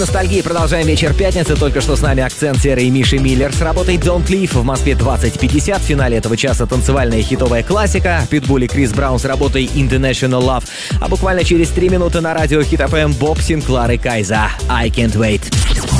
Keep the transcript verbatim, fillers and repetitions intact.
Ностальгии. Продолжаем вечер пятницы. Только что с нами акцент серый Миши Миллер с работой Don't Leave. В Москве двадцать пятьдесят. В финале этого часа танцевальная хитовая классика. Питбуль и Крис Браун с работой International Love. А буквально через три минуты на радио Хит эф эм Боб Синклар и Кайза. I Can't Wait.